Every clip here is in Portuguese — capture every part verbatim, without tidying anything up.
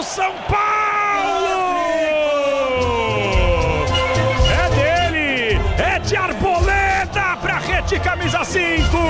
São Paulo! É dele! É de Arboleda pra rede camisa cinco!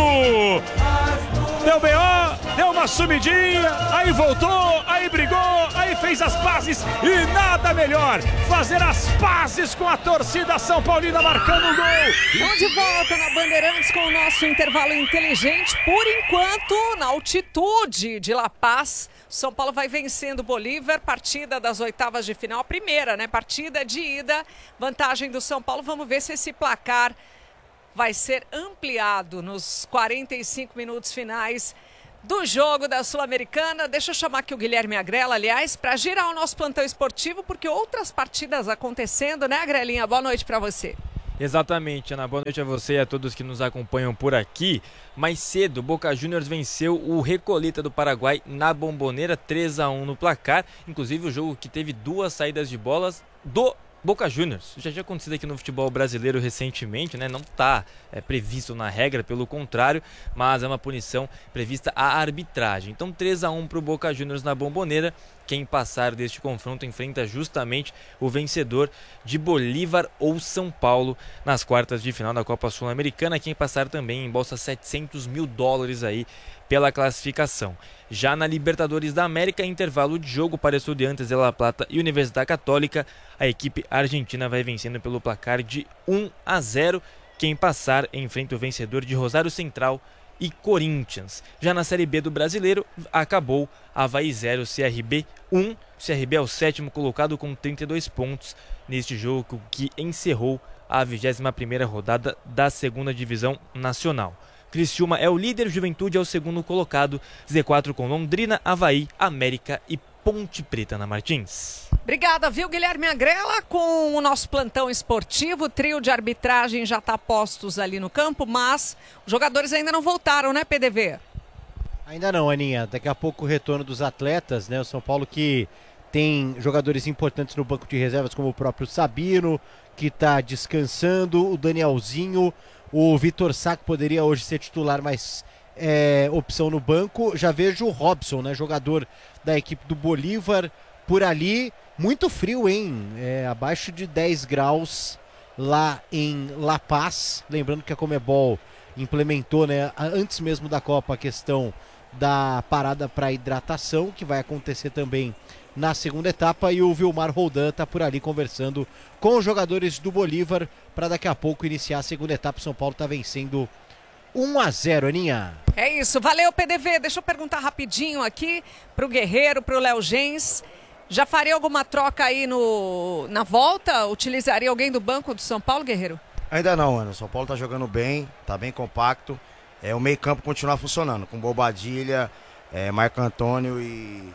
Deu B O, deu uma sumidinha, aí voltou, aí brigou, aí fez as pazes e nada melhor fazer as pazes com a torcida São Paulina marcando o gol. Estamos de volta na Bandeirantes com o nosso intervalo inteligente. Por enquanto, na altitude de La Paz, São Paulo vai vencendo o Bolívar, partida das oitavas de final, a primeira, né? Partida de ida, vantagem do São Paulo. Vamos ver se esse placar vai ser ampliado nos quarenta e cinco minutos finais do jogo da Sul-Americana. Deixa eu chamar aqui o Guilherme Agrela, aliás, para girar o nosso plantão esportivo, porque outras partidas acontecendo, né, Agrelinha? Boa noite para você. Exatamente, Ana. Boa noite a você e a todos que nos acompanham por aqui. Mais cedo, Boca Juniors venceu o Recoleta do Paraguai na Bombonera, três a um no placar. Inclusive o jogo que teve duas saídas de bolas do Boca Juniors. Já tinha acontecido aqui no futebol brasileiro recentemente, né? Não está é, previsto na regra, pelo contrário, mas é uma punição prevista à arbitragem. Então três a um para o Boca Juniors na Bombonera. Quem passar deste confronto enfrenta justamente o vencedor de Bolívar ou São Paulo nas quartas de final da Copa Sul-Americana. Quem passar também embolsa setecentos mil dólares aí pela classificação. Já na Libertadores da América, intervalo de jogo para Estudiantes de La Plata e Universidade Católica, a equipe argentina vai vencendo pelo placar de um a zero. Quem passar enfrenta o vencedor de Rosário Central e Corinthians. Já na Série B do Brasileiro, acabou Avaí zero, C R B um. C R B é o sétimo colocado com trinta e dois pontos neste jogo que encerrou a vigésima primeira rodada da segunda divisão nacional. Criciúma é o líder, Juventude é o segundo colocado, Z quatro com Londrina, Avaí, América e Ponte Preta na Martins. Obrigada, viu, Guilherme Agrela, com o nosso plantão esportivo. O trio de arbitragem já está postos ali no campo, mas os jogadores ainda não voltaram, né, P D V? Ainda não, Aninha. Daqui a pouco o retorno dos atletas, né? O São Paulo que tem jogadores importantes no banco de reservas, como o próprio Sabino, que está descansando, o Danielzinho, o Vitor Sá, que poderia hoje ser titular, mas é opção no banco. Já vejo o Robson, né? Jogador da equipe do Bolívar, por ali. Muito frio, hein? É, abaixo de dez graus lá em La Paz. Lembrando que a Conmebol implementou, né, antes mesmo da Copa, a questão da parada para hidratação, que vai acontecer também na segunda etapa. E o Vilmar Roldan está por ali conversando com os jogadores do Bolívar para daqui a pouco iniciar a segunda etapa. São Paulo está vencendo um a zero, Aninha. É isso, valeu, P D V. Deixa eu perguntar rapidinho aqui para o Guerreiro, para o Léo Gens. Já faria alguma troca aí no, na volta? Utilizaria alguém do banco do São Paulo, Guerreiro? Ainda não, Ana. O São Paulo tá jogando bem, tá bem compacto. É, o meio campo continuar funcionando, com Bobadilha, é, Marco Antônio e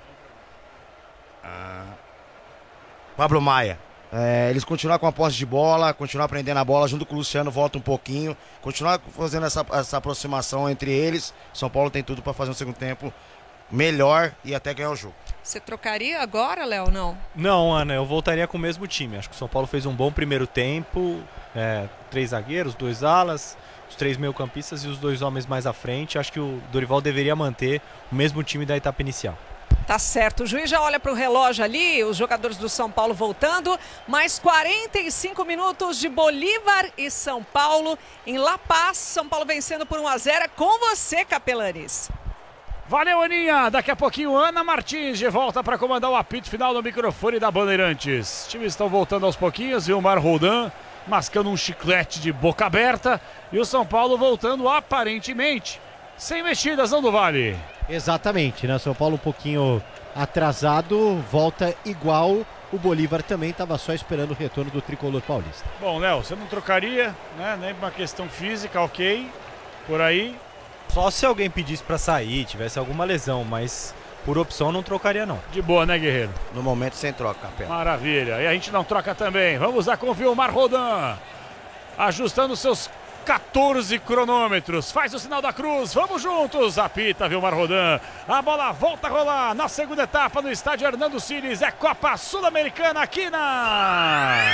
ah, Pablo Maia. É, eles continuar com a posse de bola, continuar prendendo a bola, junto com o Luciano, volta um pouquinho, continuar fazendo essa, essa aproximação entre eles. São Paulo tem tudo para fazer um segundo tempo melhor e até ganhar o jogo. Você trocaria agora, Léo, não? Não, Ana, eu voltaria com o mesmo time. Acho que o São Paulo fez um bom primeiro tempo, é, três zagueiros, dois alas, os três meio-campistas e os dois homens mais à frente. Acho que o Dorival deveria manter o mesmo time da etapa inicial. Tá certo, o juiz já olha para o relógio ali, os jogadores do São Paulo voltando, mais quarenta e cinco minutos de Bolívar e São Paulo em La Paz. São Paulo vencendo por um a zero, com você, Capelanes. Valeu, Aninha. Daqui a pouquinho, Ana Martins de volta para comandar o apito final no microfone da Bandeirantes. Os times estão voltando aos pouquinhos. Vilmar Roldan mascando um chiclete de boca aberta. E o São Paulo voltando aparentemente sem mexidas, não, do Vale? Exatamente, né? São Paulo um pouquinho atrasado, volta igual. O Bolívar também estava só esperando o retorno do tricolor paulista. Bom, Léo, você não trocaria, né? Nem uma questão física, ok. Por aí. Só se alguém pedisse pra sair, tivesse alguma lesão, mas por opção não trocaria não. De boa, né, Guerreiro? No momento sem troca, Capela. Maravilha. E a gente não troca também. Vamos lá com o Vilmar Roldan. Ajustando seus quatorze cronômetros. Faz o sinal da cruz. Vamos juntos. Apita Vilmar Roldan. A bola volta a rolar na segunda etapa no estádio Hernando Siles. É Copa Sul-Americana aqui na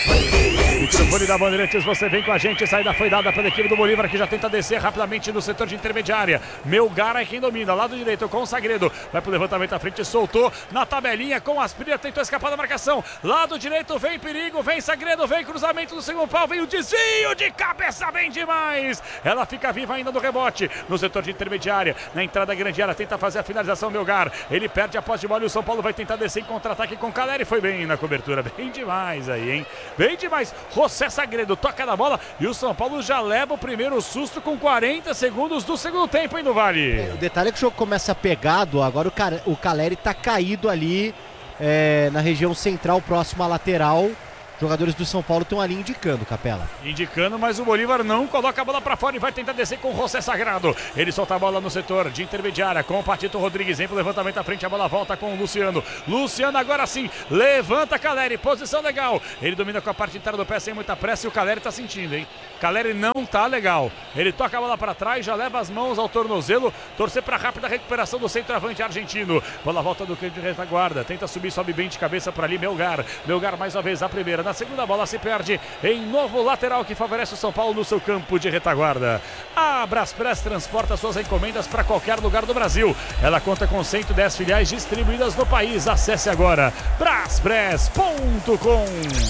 Microfone da Bandeirantes, você vem com a gente. Saída foi dada pela equipe do Bolívar, que já tenta descer rapidamente no setor de intermediária. Melgar é quem domina, lado direito com o Sagredo. Vai pro levantamento à frente, soltou na tabelinha com Aspria, tentou escapar da marcação. Lado direito vem perigo, vem Sagredo, vem cruzamento do segundo pau, vem o desvio de cabeça, bem demais. Ela fica viva ainda no rebote, no setor de intermediária. Na entrada grande área, tenta fazer a finalização Melgar. Ele perde a posse de bola e o São Paulo vai tentar descer em contra-ataque com Caleri. Foi bem na cobertura, bem demais aí, hein? Bem demais. José Sagredo toca na bola e o São Paulo já leva o primeiro susto com quarenta segundos do segundo tempo, hein, no Vale. É, o detalhe é que o jogo começa pegado, agora o, Car o Caleri tá caído ali é, na região central, próximo à lateral. Jogadores do São Paulo estão ali indicando, Capela. Indicando, mas o Bolívar não coloca a bola pra fora e vai tentar descer com o José Sagrado. Ele solta a bola no setor de intermediária com o Patito Rodrigues. Vem pro levantamento à frente, a bola volta com o Luciano. Luciano agora sim, levanta Caleri, posição legal. Ele domina com a parte interna do pé sem muita pressa e o Caleri tá sentindo, hein? Caleri não tá legal. Ele toca a bola pra trás, já leva as mãos ao tornozelo. Torcer pra rápida recuperação do centroavante argentino. Bola volta do canto de retaguarda. Tenta subir, sobe bem de cabeça por ali, Melgar. Melgar mais uma vez, a primeira. Na segunda bola se perde em novo lateral que favorece o São Paulo no seu campo de retaguarda. A Braspress transporta suas encomendas para qualquer lugar do Brasil. Ela conta com cento e dez filiais distribuídas no país. Acesse agora braspress ponto com.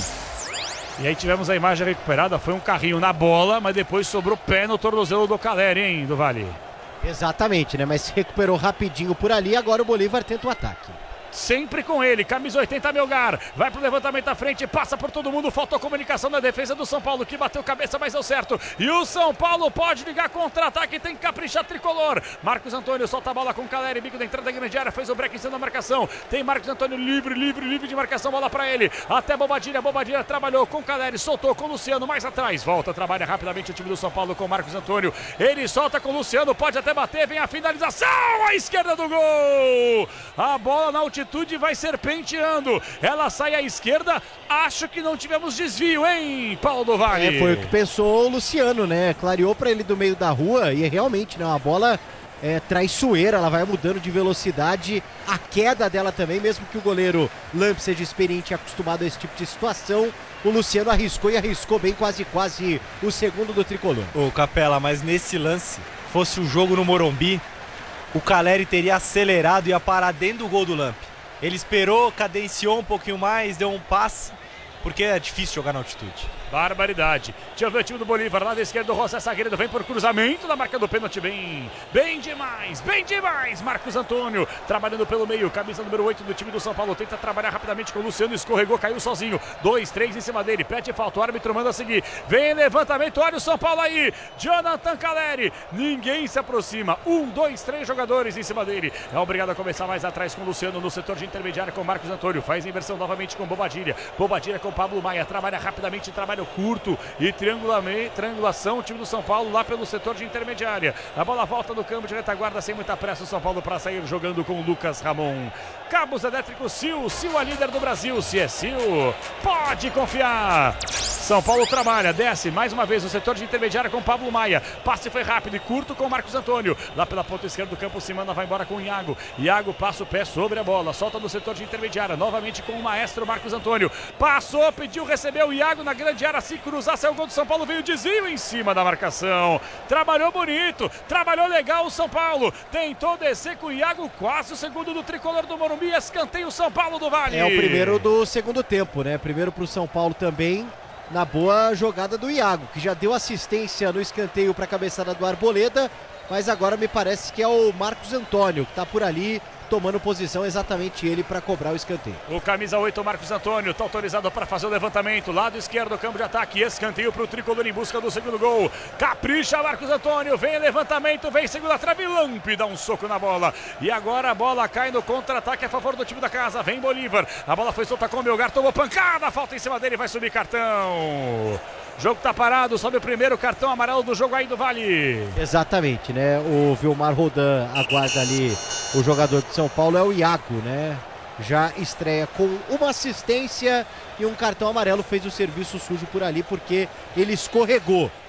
E aí tivemos a imagem recuperada, foi um carrinho na bola, mas depois sobrou pé no tornozelo do Caleri, hein, do Vale? Exatamente, né? Mas se recuperou rapidinho por ali, agora o Bolívar tenta o ataque. Sempre com ele, camisa oitenta Melgar, vai pro levantamento à frente, passa por todo mundo, faltou comunicação na defesa do São Paulo, que bateu cabeça, mas deu certo, e o São Paulo pode ligar contra-ataque, tem que caprichar tricolor. Marcos Antônio solta a bola com Caleri, bico da entrada da grande área, fez o break em cima da marcação, tem Marcos Antônio livre, livre, livre de marcação, bola pra ele, até Bobadilha, Bobadilha trabalhou com Caleri, soltou com o Luciano mais atrás, volta, trabalha rapidamente o time do São Paulo com Marcos Antônio, ele solta com o Luciano, pode até bater, vem a finalização, à esquerda do gol, a bola na altitude vai serpenteando, ela sai à esquerda, acho que não tivemos desvio, hein, Paulo do Vale? É, foi o que pensou o Luciano, né, clareou para ele do meio da rua e realmente, né, uma bola é, traiçoeira, ela vai mudando de velocidade, a queda dela também, mesmo que o goleiro Lamp seja experiente e acostumado a esse tipo de situação, o Luciano arriscou e arriscou bem, quase quase o segundo do tricolor. Ô Capela, mas nesse lance, fosse o jogo no Morumbi, o Caleri teria acelerado e ia parar dentro do gol do Lamp. Ele esperou, cadenciou um pouquinho mais, deu um passe, porque é difícil jogar na altitude. Barbaridade. Deixa eu ver o time do Bolívar, lado esquerdo, José Sagredo, vem por cruzamento na marca do pênalti, bem, bem demais, bem demais. Marcos Antônio, trabalhando pelo meio, camisa número oito do time do São Paulo, tenta trabalhar rapidamente com o Luciano, escorregou, caiu sozinho, dois, três em cima dele, pede falta, o árbitro manda seguir, vem levantamento, olha o São Paulo aí, Jonathan Caleri, ninguém se aproxima, um, dois, três jogadores em cima dele, é obrigado a começar mais atrás com o Luciano no setor de intermediário com Marcos Antônio, faz inversão novamente com Bobadilha, Bobadilha com Pablo Maia, trabalha rapidamente, trabalha curto e triangulação, o time do São Paulo lá pelo setor de intermediária. A bola volta no campo de retaguarda sem muita pressa, o São Paulo para sair jogando com o Lucas Ramon. Cabos elétricos Sil, Sil a líder do Brasil, se é Sil, pode confiar. São Paulo trabalha, desce mais uma vez no setor de intermediária com Pablo Maia. Passe foi rápido e curto com Marcos Antônio. Lá pela ponta esquerda do campo, Simana vai embora com o Iago. Iago passa o pé sobre a bola, solta no setor de intermediária, novamente com o maestro Marcos Antônio. Passou, pediu, recebeu o Iago na grande área, se cruzar, saiu o gol do São Paulo, veio o desvio em cima da marcação. Trabalhou bonito, trabalhou legal o São Paulo. Tentou descer com o Iago, quase o segundo do tricolor do Morumbi, escanteio São Paulo do Vale. É o primeiro do segundo tempo, né? Primeiro pro São Paulo também, na boa jogada do Iago, que já deu assistência no escanteio para a cabeçada do Arboleda, mas agora me parece que é o Marcos Antônio que está por ali tomando posição, exatamente ele para cobrar o escanteio. O camisa oito, Marcos Antônio, está autorizado para fazer o levantamento, lado esquerdo do campo de ataque, escanteio para o tricolor em busca do segundo gol. Capricha Marcos Antônio, vem levantamento, vem segunda trave, Lamp dá um soco na bola. E agora a bola cai no contra-ataque a favor do time da casa, vem Bolívar. A bola foi solta com o Melgar, tomou pancada, falta em cima dele, vai subir cartão. O jogo tá parado, sobe o primeiro cartão amarelo do jogo aí do Vale. Exatamente, né? O Vilmar Rodan aguarda ali o jogador de São Paulo, é o Iago, né? Já estreia com uma assistência e um cartão amarelo, fez o serviço sujo por ali porque ele escorregou.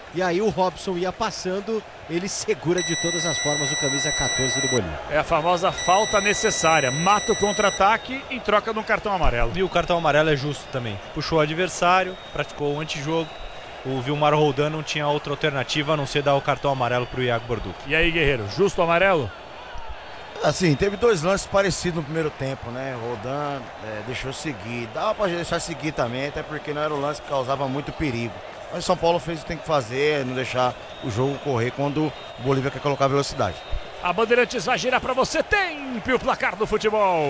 E aí o Robson ia passando, ele segura de todas as formas o camisa quatorze do Bolívar. É a famosa falta necessária. Mata o contra-ataque em troca de um cartão amarelo. E o cartão amarelo é justo também. Puxou o adversário, praticou o antijogo. O Vilmar Roldan não tinha outra alternativa a não ser dar o cartão amarelo para o Iago Borduc. E aí, Guerreiro, justo o amarelo? Assim, teve dois lances parecidos no primeiro tempo, né? Roldan é, deixou seguir. Dava pra deixar seguir também, até porque não era um lance que causava muito perigo. Mas o São Paulo fez o que tem que fazer, não deixar o jogo correr quando o Bolívar quer colocar velocidade. A Bandeirantes vai girar pra você. Tempo o placar do futebol.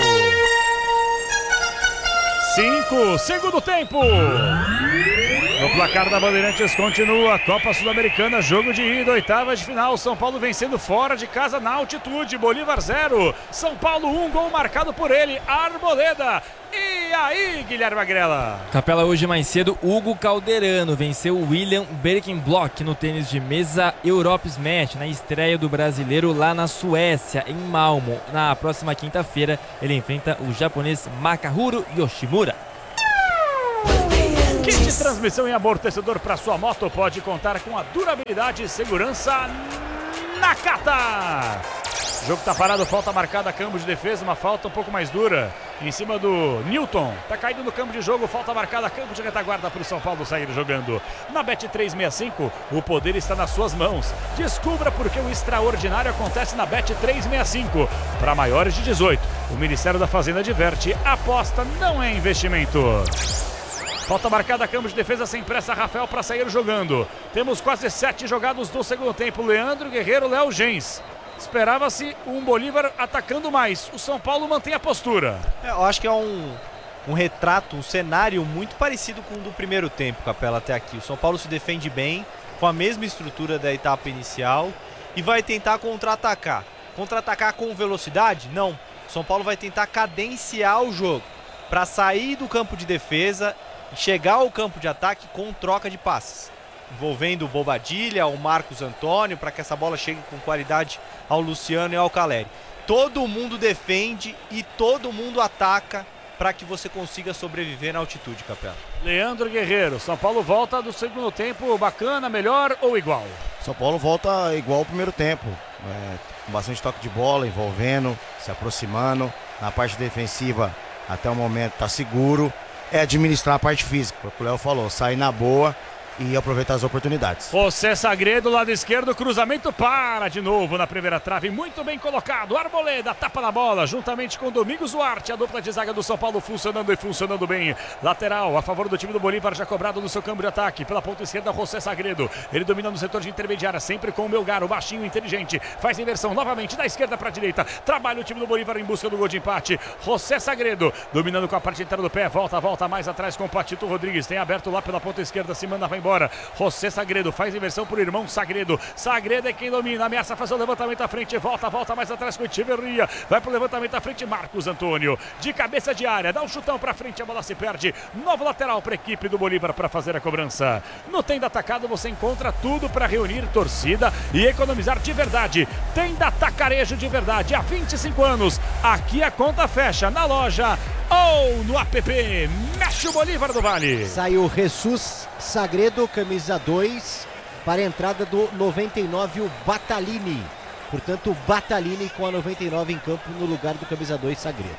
Cinco, segundo tempo. No placar da Bandeirantes continua a Copa Sul-Americana, jogo de ida, oitavas de final. São Paulo vencendo fora de casa na altitude. Bolívar zero. São Paulo um, gol marcado por ele, Arboleda. E aí, Guilherme Magrela? Capela, hoje mais cedo, Hugo Calderano venceu o William Birkenblock no tênis de mesa Europe Smash, na estreia do brasileiro lá na Suécia, em Malmo. Na próxima quinta-feira, ele enfrenta o japonês Makahuro Yoshimura. Kit de transmissão e amortecedor para sua moto pode contar com a durabilidade e segurança Nakata. O jogo tá parado, falta marcada, campo de defesa, uma falta um pouco mais dura em cima do Newton. Tá caído no campo de jogo, falta marcada, campo de retaguarda para o São Paulo sair jogando. Na Bet trezentos e sessenta e cinco, o poder está nas suas mãos. Descubra porque o extraordinário acontece na Bet trezentos e sessenta e cinco. Para maiores de dezoito, o Ministério da Fazenda adverte, aposta não é investimento. Falta marcada, campo de defesa sem pressa, Rafael para sair jogando. Temos quase sete jogados do segundo tempo. Leandro Guerreiro, Léo Gens. Esperava-se um Bolívar atacando mais. O São Paulo mantém a postura. É, eu acho que é um, um retrato, um cenário muito parecido com o do primeiro tempo, Capela, até aqui. O São Paulo se defende bem, com a mesma estrutura da etapa inicial e vai tentar contra-atacar. Contra-atacar com velocidade? Não. O São Paulo vai tentar cadenciar o jogo para sair do campo de defesa e chegar ao campo de ataque com troca de passes, envolvendo o Bobadilha, o Marcos Antônio, para que essa bola chegue com qualidade ao Luciano e ao Caleri. Todo mundo defende e todo mundo ataca para que você consiga sobreviver na altitude, Capela. Leandro Guerreiro, São Paulo volta do segundo tempo bacana, melhor ou igual? São Paulo volta igual ao primeiro tempo, é, com bastante toque de bola, envolvendo, se aproximando. Na parte defensiva, até o momento, está seguro. É administrar a parte física, o que o Léo falou, sair na boa e aproveitar as oportunidades. José Sagredo, lado esquerdo, cruzamento para de novo na primeira trave, muito bem colocado. Arboleda tapa na bola, juntamente com Domingos Duarte, a dupla de zaga do São Paulo funcionando e funcionando bem. Lateral a favor do time do Bolívar, já cobrado no seu campo de ataque. Pela ponta esquerda, José Sagredo, ele domina no setor de intermediária, sempre com o Melgar, o baixinho inteligente, faz inversão novamente da esquerda para a direita, trabalha o time do Bolívar em busca do gol de empate. José Sagredo, dominando com a parte inteira do pé, volta, volta mais atrás com o Patito Rodrigues, tem aberto lá pela ponta esquerda, se manda, vai embora. José Sagredo faz inversão pro irmão Sagredo. Sagredo é quem domina, ameaça fazer o levantamento à frente, volta, volta mais atrás com o Echeverria, vai pro levantamento à frente, Marcos Antônio, de cabeça de área, dá um chutão pra frente, a bola se perde. Novo lateral para a equipe do Bolívar para fazer a cobrança. No Tenda Atacado você encontra tudo para reunir torcida e economizar de verdade. Tenda Atacarejo de verdade, há vinte e cinco anos. Aqui a conta fecha na loja ou no app. Mexe o Bolívar do Vale. Saiu Jesus Sagredo, camisa dois, para a entrada do noventa e nove, o Batalini. Portanto, o Batalini com a noventa e nove em campo no lugar do camisa dois, Sagredo.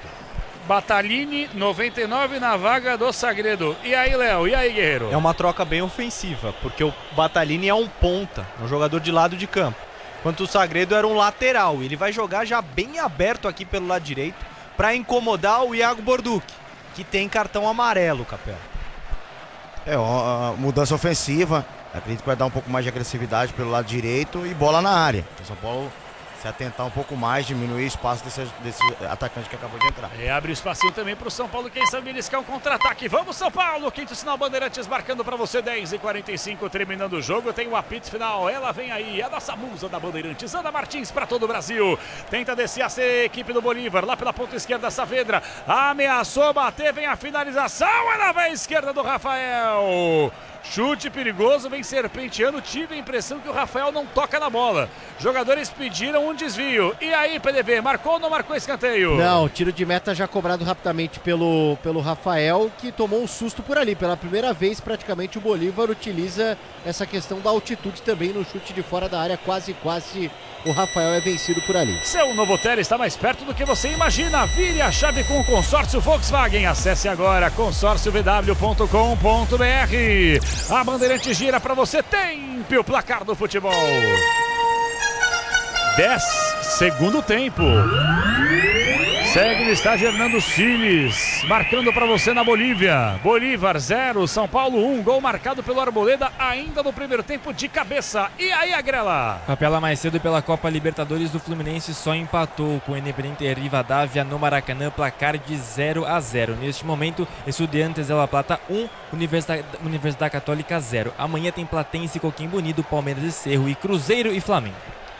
Batalini, noventa e nove na vaga do Sagredo. E aí, Léo? E aí, Guerreiro? É uma troca bem ofensiva, porque o Batalini é um ponta, um jogador de lado de campo, enquanto o Sagredo era um lateral. Ele vai jogar já bem aberto aqui pelo lado direito para incomodar o Iago Borduc, que tem cartão amarelo, Capela. É uma mudança ofensiva, acredito que vai dar um pouco mais de agressividade pelo lado direito e bola na área. O São Paulo se atentar um pouco mais, diminuir o espaço desse, desse atacante que acabou de entrar. E abre espacinho também para o São Paulo, quem sabe beliscar um contra-ataque. Vamos, São Paulo, quinto sinal Bandeirantes marcando para você, dez e quarenta e cinco, terminando o jogo, tem o apito final, ela vem aí, a nossa musa da Bandeirantes, Ana Martins para todo o Brasil, tenta descer a ser equipe do Bolívar, lá pela ponta esquerda, Saavedra, ameaçou bater, vem a finalização, ela vai à esquerda do Rafael. Chute perigoso, vem serpenteando. Tive a impressão que o Rafael não toca na bola. Jogadores pediram um desvio. E aí, P D V, marcou ou não marcou escanteio? Não, tiro de meta já cobrado rapidamente pelo, pelo Rafael, que tomou um susto por ali. Pela primeira vez, praticamente, o Bolívar utiliza essa questão da altitude também no chute de fora da área. Quase, quase o Rafael é vencido por ali. Seu Novotel está mais perto do que você imagina. Vire a chave com o consórcio Volkswagen. Acesse agora consórcio v w ponto com ponto b r. A Bandeirante gira para você. Tempe o placar do futebol. dez, segundo tempo. Segue no estádio Hernando Siles, marcando para você na Bolívia. Bolívar zero, São Paulo um. Gol marcado pelo Arboleda ainda no primeiro tempo de cabeça. E aí, Agrela? Capela mais cedo pela Copa Libertadores do Fluminense só empatou com o Independiente Rivadavia no Maracanã, placar de zero a zero. Neste momento, Estudiantes de La Plata um, Universidade, Universidade Católica zero. Amanhã tem Platense, Coquimbo Unido, Palmeiras e Cerro e Cruzeiro e Flamengo.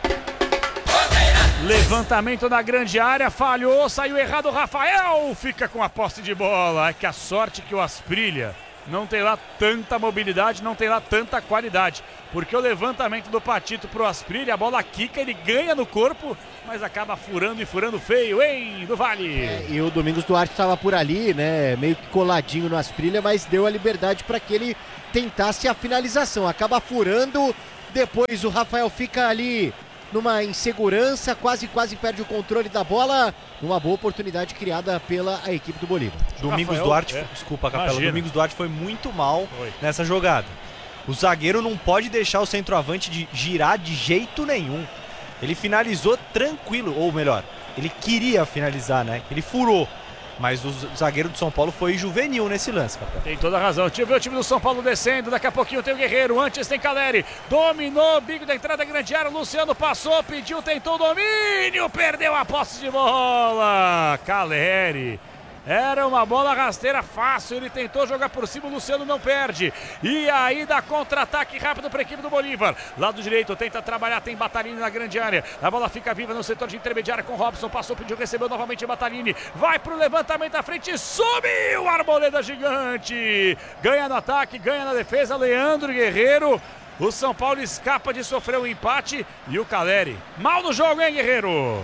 Levantamento na grande área, falhou, saiu errado o Rafael, fica com a posse de bola. É que a sorte que o Asprilha não tem lá tanta mobilidade, não tem lá tanta qualidade. Porque o levantamento do Patito pro Asprilha, a bola quica, ele ganha no corpo, mas acaba furando e furando feio, hein, do Vale. É, e o Domingos Duarte estava por ali, né, meio que coladinho no Asprilha, mas deu a liberdade para que ele tentasse a finalização. Acaba furando, depois o Rafael fica ali numa insegurança, quase quase perde o controle da bola, uma boa oportunidade criada pela a equipe do Bolívar. Domingos Rafael, Duarte, é. desculpa, Capela, Imagina. Domingos Duarte foi muito mal Foi. nessa jogada. O zagueiro não pode deixar o centroavante de girar de jeito nenhum. Ele finalizou tranquilo, ou melhor, ele queria finalizar, né? Ele furou. Mas o zagueiro do São Paulo foi juvenil nesse lance, Capela. Tem toda a razão. Deixa eu ver o time do São Paulo descendo. Daqui a pouquinho tem o Guerreiro. Antes tem Caleri. Dominou. Bico da entrada da grande área. Luciano passou, pediu, tentou o domínio. Perdeu a posse de bola. Caleri. Era uma bola rasteira fácil. Ele tentou jogar por cima. O Luciano não perde. E aí dá contra-ataque rápido para a equipe do Bolívar. Lado direito tenta trabalhar. Tem Batalini na grande área. A bola fica viva no setor de intermediária com Robson. Passou, pediu, recebeu novamente Batalini. Vai pro levantamento à frente. Subiu! Arboleda gigante. Ganha no ataque, ganha na defesa. Leandro Guerreiro. O São Paulo escapa de sofrer um empate. E o Caleri. Mal no jogo, hein, Guerreiro?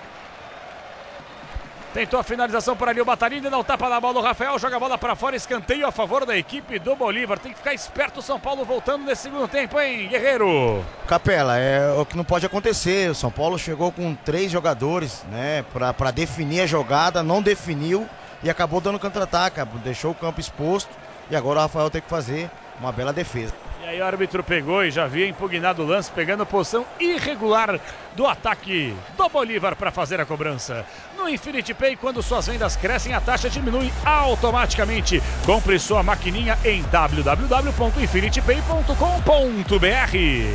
Tentou a finalização por ali o Batalini, dá um tapa na bola o Rafael, joga a bola para fora, escanteio a favor da equipe do Bolívar. Tem que ficar esperto o São Paulo voltando nesse segundo tempo, hein, Guerreiro? Capela, é o que não pode acontecer. O São Paulo chegou com três jogadores, né, para definir a jogada, não definiu e acabou dando contra-ataque, deixou o campo exposto e agora o Rafael tem que fazer uma bela defesa. E aí o árbitro pegou e já havia impugnado o lance, pegando posição irregular do ataque do Bolívar para fazer a cobrança. No Infinity Pay, quando suas vendas crescem, a taxa diminui automaticamente. Compre sua maquininha em w w w ponto infinity pay ponto com ponto b r.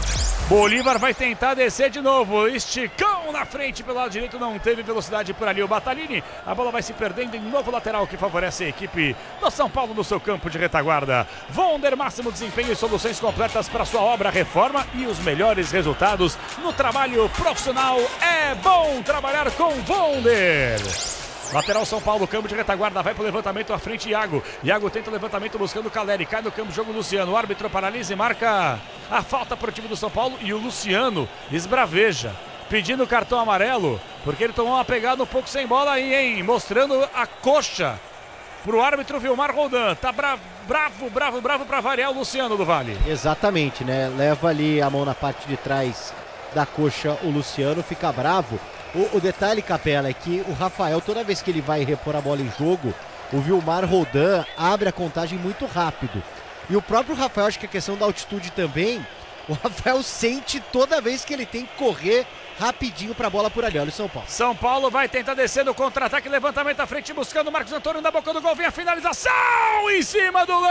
Bolívar vai tentar descer de novo, esticão na frente pelo lado direito, não teve velocidade por ali o Batalini, a bola vai se perdendo em novo lateral que favorece a equipe do São Paulo no seu campo de retaguarda. Vonder, máximo desempenho e soluções completas para sua obra, reforma e os melhores resultados no trabalho profissional. É bom trabalhar com Vonder. Lateral São Paulo, campo de retaguarda, vai pro levantamento à frente, Iago. Iago tenta o levantamento buscando o Caleri, cai no campo, jogo Luciano. O árbitro paralisa e marca a falta para o time do São Paulo. E o Luciano esbraveja, pedindo cartão amarelo, porque ele tomou uma pegada um pouco sem bola aí, hein? Mostrando a coxa pro árbitro Vilmar Roldan. Tá bra bravo, bravo, bravo para variar o Luciano do Vale. Exatamente, né? Leva ali a mão na parte de trás da coxa o Luciano, fica bravo. O, o detalhe, Capela, é que o Rafael, toda vez que ele vai repor a bola em jogo, o Vilmar Roldan abre a contagem muito rápido. E o próprio Rafael, acho que a questão da altitude também, o Rafael sente toda vez que ele tem que correr rapidinho pra bola por ali. Olha o São Paulo. São Paulo vai tentar descer no contra-ataque, levantamento à frente, buscando o Marcos Antônio na boca do gol, vem a finalização em cima do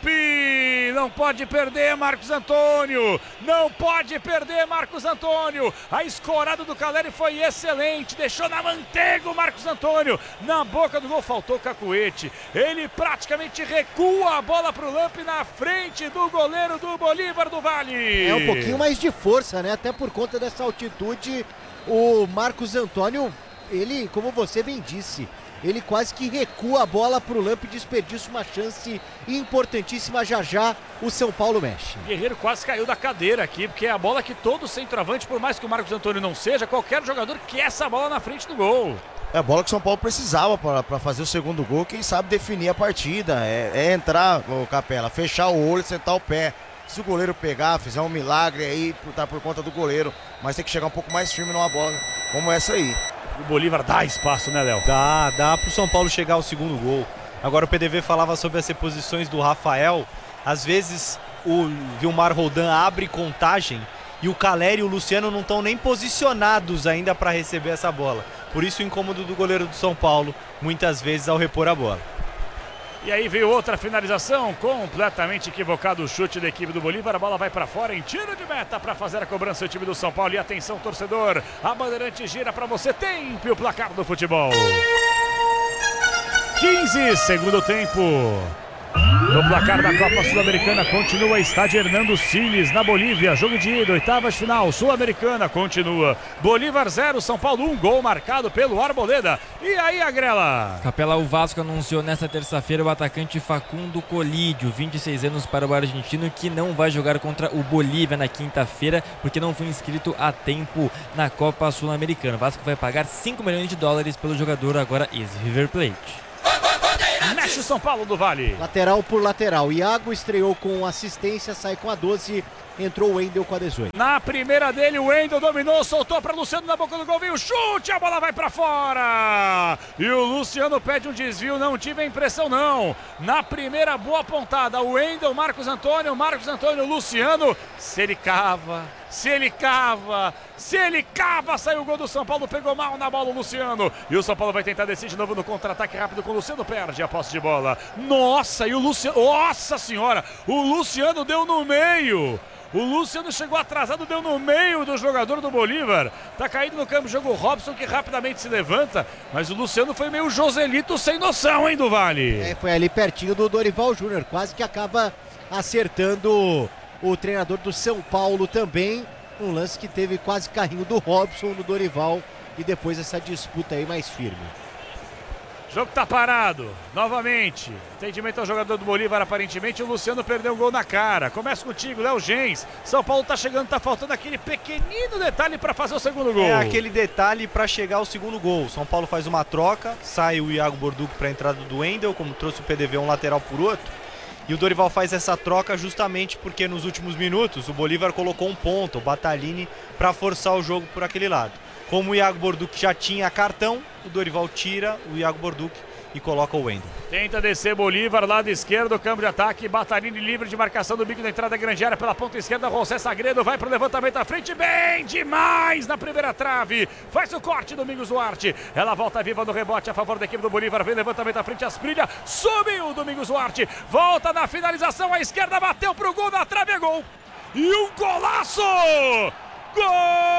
Lampi. Não pode perder Marcos Antônio, não pode perder Marcos Antônio. A escorada do Caleri foi excelente, deixou na manteiga o Marcos Antônio. Na boca do gol faltou cacuete, ele praticamente recua a bola pro Lampi na frente do goleiro do Bolívar do Vale. É um pouquinho mais de força, né? Até por conta dessa altitude, o Marcos Antônio ele, como você bem disse, ele quase que recua a bola pro Lamp e desperdiça uma chance importantíssima. Já já o São Paulo mexe. Guerreiro quase caiu da cadeira aqui, porque é a bola que todo centroavante, por mais que o Marcos Antônio não seja, qualquer jogador quer essa bola na frente do gol. É a bola que o São Paulo precisava para fazer o segundo gol, quem sabe definir a partida. É, é entrar, o Capela, fechar o olho, sentar o pé. Se o goleiro pegar, fizer um milagre aí, tá por conta do goleiro, mas tem que chegar um pouco mais firme numa bola como essa aí. O Bolívar dá espaço, né, Léo? Dá, dá pro São Paulo chegar ao segundo gol. Agora o P D V falava sobre as reposições do Rafael. Às vezes o Vilmar Roldan abre contagem e o Caleri e o Luciano não estão nem posicionados ainda para receber essa bola. Por isso o incômodo do goleiro do São Paulo, muitas vezes ao repor a bola. E aí veio outra finalização, completamente equivocado o chute da equipe do Bolívar, a bola vai para fora em tiro de meta para fazer a cobrança o time do São Paulo. E atenção, torcedor, a Bandeirante gira para você, tempo o placar do futebol. quinze, segundo tempo. No placar da Copa Sul-Americana continua estádio Hernando Siles, na Bolívia. Jogo de ida, oitavas de final, Sul-Americana continua. Bolívar zero, São Paulo um, gol marcado pelo Arboleda. E aí, Agrela? Capela, o Vasco anunciou nesta terça-feira o atacante Facundo Colídio, vinte e seis anos, para o argentino, que não vai jogar contra o Bolívia na quinta-feira, porque não foi inscrito a tempo na Copa Sul-Americana. O Vasco vai pagar cinco milhões de dólares pelo jogador, agora ex-River Plate. Mexe o São Paulo do Vale. Lateral por lateral. Iago estreou com assistência, sai com a doze. Entrou o Wendel com a dezoito. Na primeira dele, o Wendel dominou, soltou para Luciano na boca do gol, veio o chute, a bola vai para fora. E o Luciano pede um desvio, não tive a impressão não. Na primeira boa pontada, o Wendel, Marcos Antônio, Marcos Antônio, Luciano. Se ele cava, se ele cava, se ele cava, saiu o gol do São Paulo, pegou mal na bola o Luciano. E o São Paulo vai tentar descer de novo no contra-ataque rápido com o Luciano, perde a posse de bola. Nossa, e o Luciano, nossa senhora, o Luciano deu no meio. O Luciano chegou atrasado, deu no meio do jogador do Bolívar. Tá caído no campo, jogou o Robson, que rapidamente se levanta. Mas o Luciano foi meio Joselito sem noção, hein, do Vale? É, foi ali pertinho do Dorival Júnior. Quase que acaba acertando o treinador do São Paulo também. Um lance que teve quase carrinho do Robson no Dorival. E depois essa disputa aí mais firme. O jogo tá parado, novamente. Atendimento ao jogador do Bolívar, aparentemente. O Luciano perdeu o gol na cara. Começa contigo, Léo Gens. São Paulo tá chegando, tá faltando aquele pequenino detalhe para fazer o segundo gol. É aquele detalhe para chegar ao segundo gol. São Paulo faz uma troca, sai o Iago Borduc para a entrada do Wendel, como trouxe o P D V um lateral por outro. E o Dorival faz essa troca justamente porque nos últimos minutos o Bolívar colocou um ponta, o Batalini, para forçar o jogo por aquele lado. Como o Iago Borduc já tinha cartão, o Dorival tira o Iago Borduc e coloca o Wendel. Tenta descer Bolívar, lado esquerdo, campo de ataque, Batalini livre de marcação do bico da entrada da grande área pela ponta esquerda, José Sagredo vai pro levantamento à frente, bem demais na primeira trave, faz o corte Domingos Duarte, ela volta viva no rebote a favor da equipe do Bolívar, vem levantamento à frente, Asprilla, subiu Domingos Duarte, volta na finalização à esquerda, bateu pro gol na trave, é gol, e um golaço! Gol!